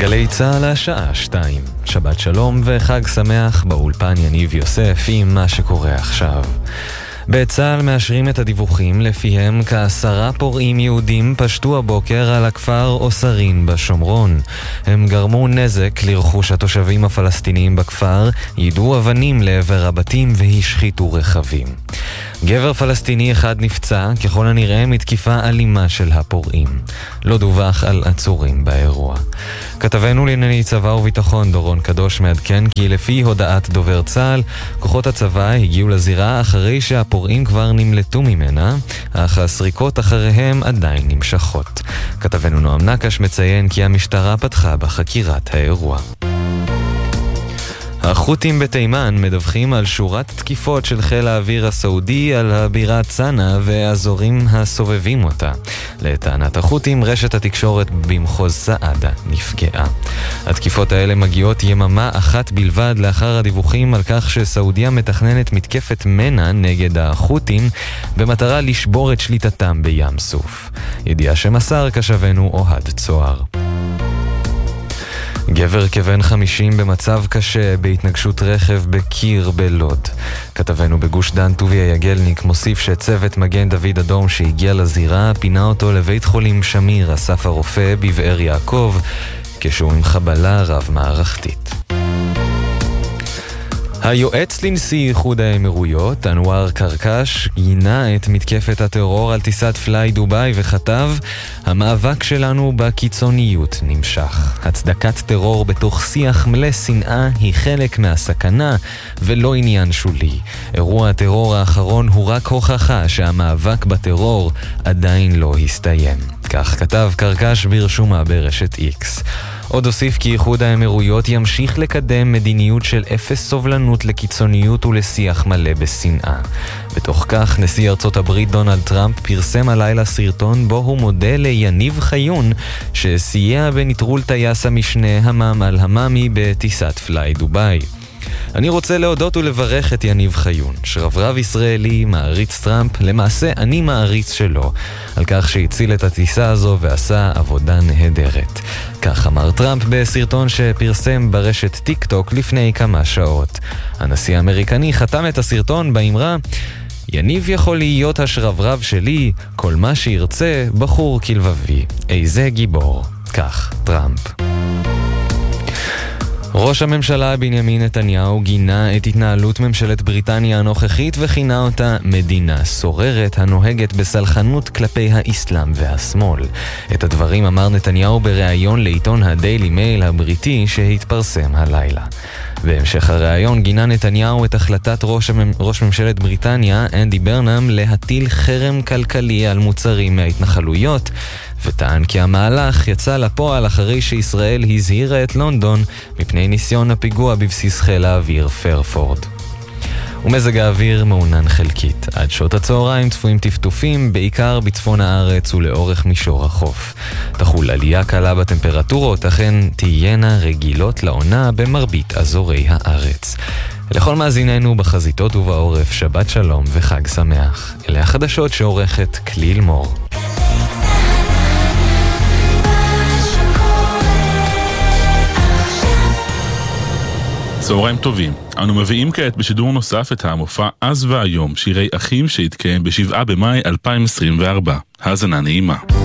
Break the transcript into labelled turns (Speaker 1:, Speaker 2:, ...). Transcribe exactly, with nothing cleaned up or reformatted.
Speaker 1: גלי צהל השעה שתיים. שבת שלום וחג שמח, באולפן יניב יוסף עם מה שקורה עכשיו. בצהל מאשרים את הדיווחים לפיהם כעשרה פורעים יהודים פשטו הבוקר על הכפר אוסרין בשומרון. הם גרמו נזק לרכוש התושבים הפלסטיניים בכפר, יידו אבנים לעבר הבתים והשחיתו רכבים. גבר פלסטיני אחד נפצע, ככל הנראה מתקיפה אלימה של הפורעים. לא דווח על עצורים באירוע. כתבנו לענייני צבא וביטחון דורון קדוש מעדכן כי לפי הודעת דובר צה"ל, כוחות הצבא הגיעו לזירה אחרי שהפורעים כבר נמלטו ממנה, אך הסריקות אחריהם עדיין נמשכות. כתבנו נועם נקש מציין כי המשטרה פתחה בחקירת האירוע. החות'ים בתימן מדווחים על שורת תקיפות של חיל האוויר הסעודי על הבירה צנעה והאזורים הסובבים אותה. לטענת החות'ים, רשת התקשורת במחוז סעדה נפגעה. התקיפות האלה מגיעות יממה אחת בלבד לאחר הדיווחים על כך שסעודיה מתכננת מתקפת מנע נגד החות'ים במטרה לשבור את שליטתם בים סוף. ידיעה שמסר כשבנו אוהד צוהר. גבר כבן חמישים במצב קשה בהתנגשות רכב בקיר בלוד. כתבנו בגוש דן טוביה יגלניק מוסיף שצוות מגן דוד אדום שהגיע לזירה פינה אותו לבית חולים שמיר אסף הרופא בבאר יעקב כשהוא עם חבלה רב מערכתית. היועץ לנשיא איחוד האמירויות, אנואר קרקש, גינה את מתקפת הטרור על טיסת פליי דוביי וכתב, המאבק שלנו בקיצוניות נמשך. הצדקת טרור בתוך שיח מלא שנאה היא חלק מהסכנה ולא עניין שולי. אירוע הטרור האחרון הוא רק הוכחה שהמאבק בטרור עדיין לא הסתיים. כך כתב קרקש ברשומה ברשת איקס. עוד הוסיף כי איחוד האמירויות ימשיך לקדם מדיניות של אפס סובלנות לקיצוניות ולשיח מלא בשנאה. בתוך כך, נשיא ארצות הברית דונלד טראמפ פרסם הלילה סרטון בו הוא מודה ליניב חיון שסייע בנטרול טייס המשנה המם על הממי בטיסת פליי דוביי. אני רוצה להודות ולברך את יניב חיון, שרברב ישראלי, מעריץ טראמפ, למעשה אני מעריץ שלו, על כך שהציל את הטיסה הזו ועשה עבודה נהדרת. כך אמר טראמפ בסרטון שפרסם ברשת טיק טוק לפני כמה שעות. הנשיא האמריקני חתם את הסרטון באמרה, יניב יכול להיות השרברב שלי, כל מה שירצה, בחור כלבבי. איזה גיבור. כך טראמפ. ראש הממשלה בנימין נתניהו גינה את התנהלות ממשלת בריטניה הנוכחית וכינה אותה מדינה סוררת הנוהגת בסלחנות כלפי האסלאם והשמאל. את הדברים אמר נתניהו בריאיון לעיתון הדיילי מייל הבריטי שהתפרסם הלילה. בהמשך הריאיון גינה נתניהו את החלטת ראש, המ... ראש ממשלת בריטניה אנדי ברנאם להטיל חרם כלכלי על מוצרים מההתנחלויות וטען כי המהלך יצא לפועל אחרי שישראל הזהירה את לונדון מפני ניסיון הפיגוע בבסיס חיל האוויר פרפורד. ומזג האוויר מעונן חלקית. עד שעות הצהריים צפויים טפטופים, בעיקר בצפון הארץ ולאורך מישור החוף. תחול עלייה קלה בטמפרטורות, אכן תהיינה רגילות לעונה במרבית אזורי הארץ. לכל מאזיננו בחזיתות ובעורף, שבת שלום וחג שמח. אלה החדשות שעורכת כליל מור.
Speaker 2: צהריים טובים. אנו מביאים כעת בשידור נוסף את המופע אז והיום, שירי אחים שהתקיים בשבעה במאי אלפיים עשרים וארבע. האזנה נעימה.